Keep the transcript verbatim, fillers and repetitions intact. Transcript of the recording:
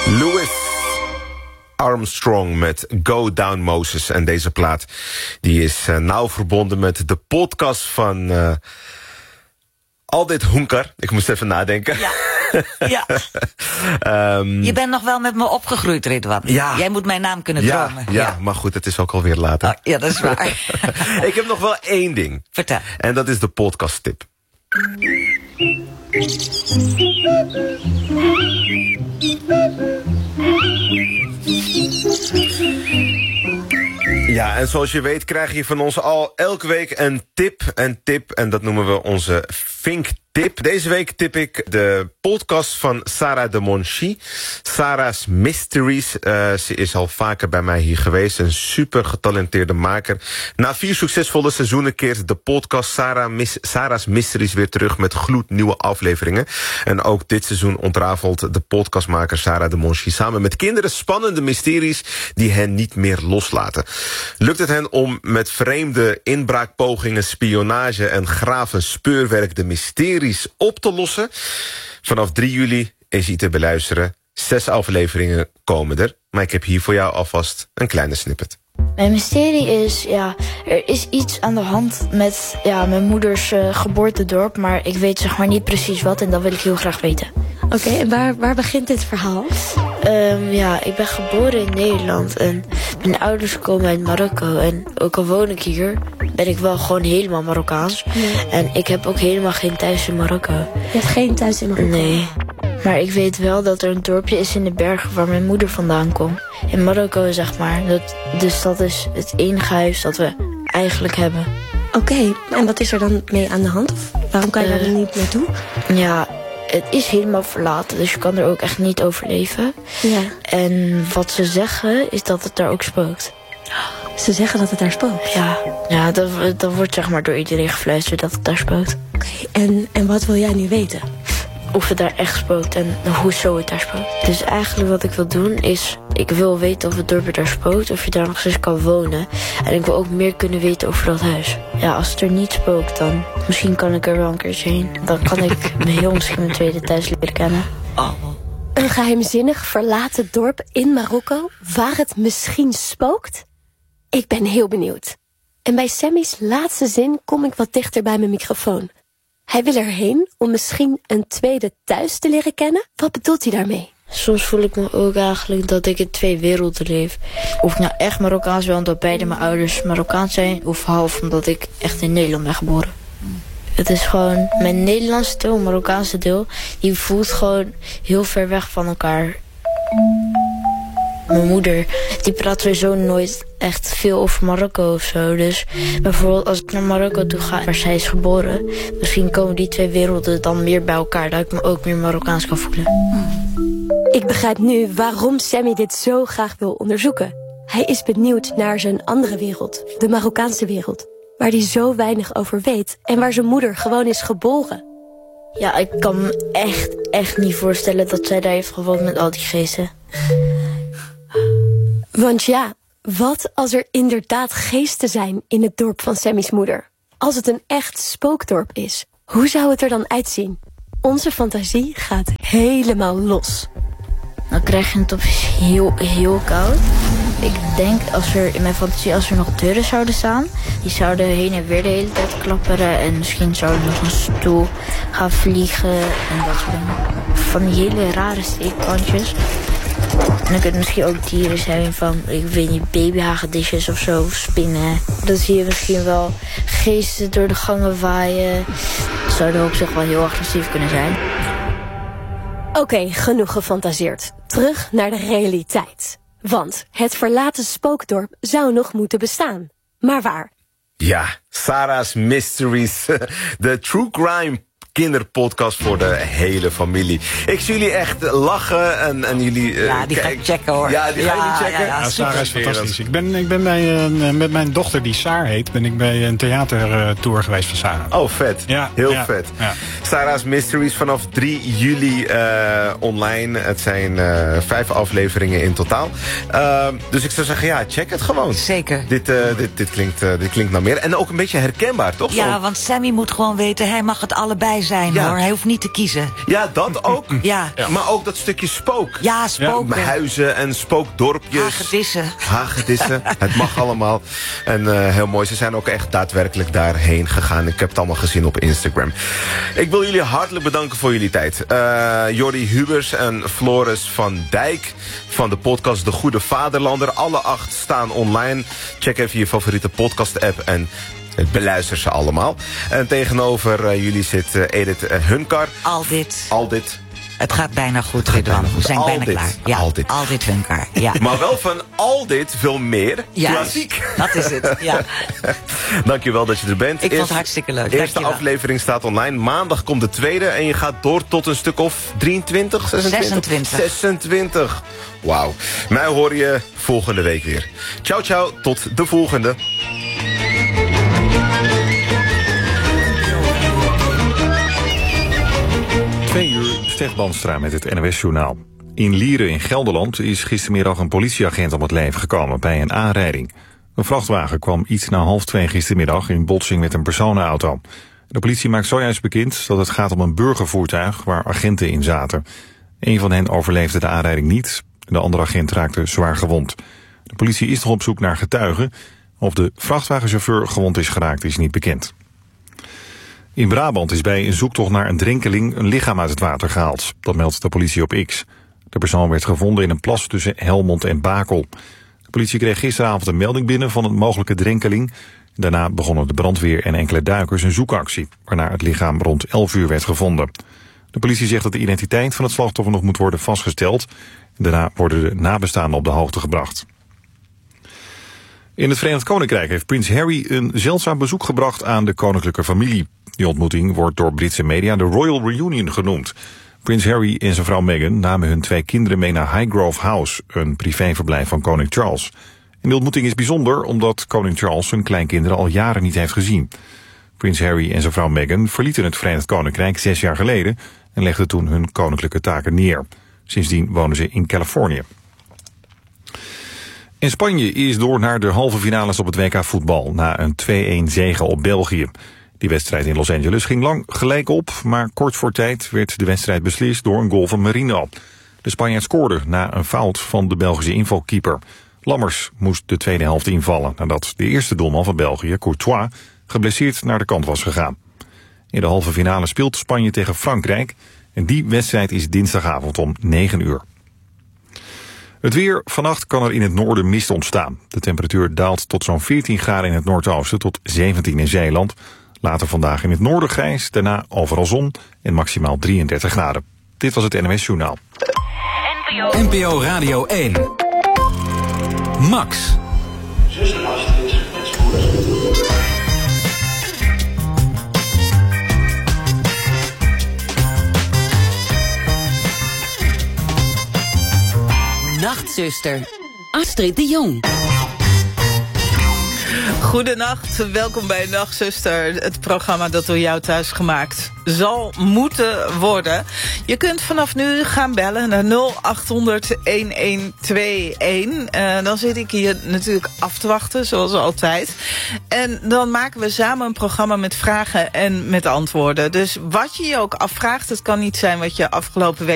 Louis Armstrong met Go Down Moses. En deze plaat die is uh, nauw verbonden met de podcast van uh, Aldit Honkar. Ik moest even nadenken. Ja. Ja. um, Je bent nog wel met me opgegroeid, Ridwan. Ja. Jij moet mijn naam kunnen ja, dromen. Ja, ja, maar goed, het is ook alweer later. Oh, ja, dat is waar. Ik heb nog wel één ding. Vertel. En dat is de podcast tip. Ja, en zoals je weet krijg je van ons al elke week een tip. Een tip, en dat noemen we onze Vink Tip. Deze week tip ik de podcast van Sarah de Monchi. Sarah's Mysteries. Uh, ze is al vaker bij mij hier geweest. Een super getalenteerde maker. Na vier succesvolle seizoenen keert de podcast Sarah Mis- Sarah's Mysteries weer terug met gloednieuwe afleveringen. En ook dit seizoen ontrafelt de podcastmaker Sarah de Monchi samen met kinderen spannende mysteries die hen niet meer loslaten. Lukt het hen om met vreemde inbraakpogingen, spionage en grave speurwerk de mysteries op te lossen? Vanaf drie juli is hij te beluisteren. Zes afleveringen komen er. Maar ik heb hier voor jou alvast een kleine snippet. Mijn mysterie is, ja, er is iets aan de hand met ja, mijn moeders uh, geboortedorp. Maar ik weet zeg maar niet precies wat en dat wil ik heel graag weten. Oké, okay, en waar, waar begint dit verhaal? Um, ja, ik ben geboren in Nederland en mijn ouders komen uit Marokko. En ook al woon ik hier, ben ik wel gewoon helemaal Marokkaans. Ja. En ik heb ook helemaal geen thuis in Marokko. Je hebt geen thuis in Marokko? Nee. Maar ik weet wel dat er een dorpje is in de bergen waar mijn moeder vandaan komt. In Marokko, zeg maar. Dat, dus dat is het enige huis dat we eigenlijk hebben. Oké, okay, en wat is er dan mee aan de hand? Of waarom kan je uh, daar dan niet naartoe? Ja, het is helemaal verlaten, dus je kan er ook echt niet overleven. Ja. En wat ze zeggen is dat het daar ook spookt. Ze zeggen dat het daar spookt? Ja, ja dat, dat wordt zeg maar door iedereen gefluisterd dat het daar spookt. Oké, okay, en, en wat wil jij nu weten? Of het daar echt spookt en hoezo het daar spookt. Dus eigenlijk wat ik wil doen is, ik wil weten of het dorp daar spookt, of je daar nog steeds kan wonen. En ik wil ook meer kunnen weten over dat huis. Ja, als het er niet spookt, dan misschien kan ik er wel een keertje heen. Dan kan ik heel misschien mijn tweede thuis leren kennen. Oh. Een geheimzinnig verlaten dorp in Marokko waar het misschien spookt? Ik ben heel benieuwd. En bij Sammy's laatste zin kom ik wat dichter bij mijn microfoon. Hij wil erheen om misschien een tweede thuis te leren kennen. Wat bedoelt hij daarmee? Soms voel ik me ook eigenlijk dat ik in twee werelden leef. Of ik nou echt Marokkaans ben omdat beide mijn ouders Marokkaans zijn, of half omdat ik echt in Nederland ben geboren. Het is gewoon, mijn Nederlandse deel, Marokkaanse deel, die voelt gewoon heel ver weg van elkaar. Mijn moeder, die praat sowieso nooit echt veel over Marokko of zo. Dus bijvoorbeeld als ik naar Marokko toe ga, waar zij is geboren, misschien komen die twee werelden dan meer bij elkaar, dat ik me ook meer Marokkaans kan voelen. Ik begrijp nu waarom Sammy dit zo graag wil onderzoeken. Hij is benieuwd naar zijn andere wereld, de Marokkaanse wereld, waar hij zo weinig over weet en waar zijn moeder gewoon is geboren. Ja, ik kan me echt, echt niet voorstellen dat zij daar heeft gewoond met al die geesten. Want ja, wat als er inderdaad geesten zijn in het dorp van Sammy's moeder? Als het een echt spookdorp is, hoe zou het er dan uitzien? Onze fantasie gaat helemaal los. Dan krijg je het opeens heel, heel koud. Ik denk, als er in mijn fantasie, als er nog deuren zouden staan, die zouden heen en weer de hele tijd klapperen. En misschien zou er nog een stoel gaan vliegen en dat soort dingen. Van die hele rare steekplantjes. En dan kunnen misschien ook dieren zijn van, ik weet niet, babyhagedisjes of zo, of spinnen. Dan zie je misschien wel geesten door de gangen waaien. Dat zouden op zich wel heel agressief kunnen zijn. Oké, okay, genoeg gefantaseerd. Terug naar de realiteit. Want het verlaten spookdorp zou nog moeten bestaan. Maar waar? Ja, Sarah's Mysteries. De True Crime kinderpodcast voor de hele familie. Ik zie jullie echt lachen en, en jullie... Uh, ja, die ga ik checken hoor. Ja, die ga je ja, niet checken? Ja, ja, ja, Sarah is fantastisch. Ik ben, ik ben bij, uh, met mijn dochter die Saar heet, ben ik bij een theatertour geweest van Sarah. Oh, vet. Ja, Heel ja, vet. Ja. Sarah's Mysteries vanaf drie juli uh, online. Het zijn uh, vijf afleveringen in totaal. Uh, dus ik zou zeggen, ja, check het gewoon. Zeker. Dit, uh, dit, dit, klinkt, uh, dit klinkt nou meer. En ook een beetje herkenbaar, toch? Ja, Zo? want Sammy moet gewoon weten, hij mag het allebei zijn. zijn, Ja. hoor. Hij hoeft niet te kiezen. Ja, dat ook. Ja. Maar ook dat stukje spook. Ja, spoken. Huizen en spookdorpjes. Hagedissen. Hagedissen. Het mag allemaal. En uh, heel mooi. Ze zijn ook echt daadwerkelijk daarheen gegaan. Ik heb het allemaal gezien op Instagram. Ik wil jullie hartelijk bedanken voor jullie tijd. Uh, Jordi Hubers en Floris van Dijk van de podcast De Goede Vaderlander. Alle acht staan online. Check even je favoriete podcast-app en beluister ze allemaal. En tegenover uh, jullie zit uh, Edith uh, Hunkar. Al dit. Al dit. Het gaat bijna goed, Ridwan. We zijn Al bijna dit. klaar. Ja, Al dit. Al dit Hunkar. Ja. Maar wel van al dit veel meer Juist, klassiek. dat is het, ja. Dankjewel dat je er bent. Ik vond het hartstikke leuk. De eerste Dankjewel. aflevering staat online. Maandag komt de tweede. En je gaat door tot een stuk of drieëntwintig, zesentwintig? zesentwintig. zesentwintig. Wauw. Mij hoor je volgende week weer. Ciao, ciao. Tot de volgende. Twee uur, Stef Banstra met het N O S-journaal. In Lieren in Gelderland is gistermiddag een politieagent om het leven gekomen bij een aanrijding. Een vrachtwagen kwam iets na half twee gistermiddag in botsing met een personenauto. De politie maakt zojuist bekend dat het gaat om een burgervoertuig waar agenten in zaten. Een van hen overleefde de aanrijding niet. De andere agent raakte zwaar gewond. De politie is nog op zoek naar getuigen. Of de vrachtwagenchauffeur gewond is geraakt is niet bekend. In Brabant is bij een zoektocht naar een drenkeling een lichaam uit het water gehaald. Dat meldt de politie op X. De persoon werd gevonden in een plas tussen Helmond en Bakel. De politie kreeg gisteravond een melding binnen van een mogelijke drenkeling. Daarna begonnen de brandweer en enkele duikers een zoekactie, waarna het lichaam rond elf uur werd gevonden. De politie zegt dat de identiteit van het slachtoffer nog moet worden vastgesteld. Daarna worden de nabestaanden op de hoogte gebracht. In het Verenigd Koninkrijk heeft prins Harry een zeldzaam bezoek gebracht aan de koninklijke familie. Die ontmoeting wordt door Britse media de Royal Reunion genoemd. Prins Harry en zijn vrouw Meghan namen hun twee kinderen mee naar Highgrove House, een privéverblijf van koning Charles. En de ontmoeting is bijzonder omdat koning Charles zijn kleinkinderen al jaren niet heeft gezien. Prins Harry en zijn vrouw Meghan verlieten het Verenigd Koninkrijk zes jaar geleden en legden toen hun koninklijke taken neer. Sindsdien wonen ze in Californië. En Spanje is door naar de halve finales op het W K voetbal na een twee-een zege op België. Die wedstrijd in Los Angeles ging lang gelijk op, maar kort voor tijd werd de wedstrijd beslist door een goal van Merino. De Spanjaard scoorde na een fout van de Belgische invalkeeper. Lammers moest de tweede helft invallen nadat de eerste doelman van België, Courtois, geblesseerd naar de kant was gegaan. In de halve finale speelt Spanje tegen Frankrijk en die wedstrijd is dinsdagavond om negen uur. Het weer. Vannacht kan er in het noorden mist ontstaan. De temperatuur daalt tot zo'n veertien graden in het noordoosten tot zeventien in Zeeland. Later vandaag in het noorden grijs, daarna overal zon en maximaal drieëndertig graden. Dit was het N O S-journaal. N P O Radio één. Max. Nachtzuster, Astrid de Jong. Goedenacht, welkom bij Nachtzuster, het programma dat door jou thuis gemaakt zal moeten worden. Je kunt vanaf nu gaan bellen naar nul acht honderd elf tweeënentwintig. Uh, dan zit ik hier natuurlijk af te wachten, zoals altijd. En dan maken we samen een programma met vragen en met antwoorden. Dus wat je je ook afvraagt, het kan niet zijn wat je afgelopen week